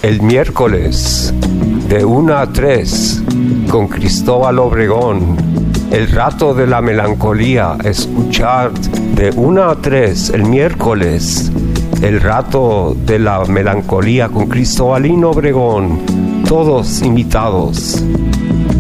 El miércoles de 1 a 3 con Cristóbal Obregón. El rato de la melancolía, escuchar de 1 a 3 el miércoles. El rato de la melancolía con Cristóbalino Obregón. Todos invitados.